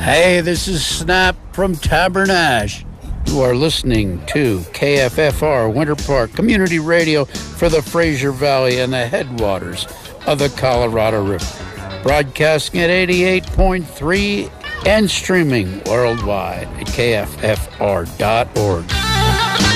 Hey, this is Snap from Tabernash. You are listening to KFFR Winter Park Community Radio for the Fraser Valley and the headwaters of the Colorado River. Broadcasting at 88.3 and streaming worldwide at kffr.org.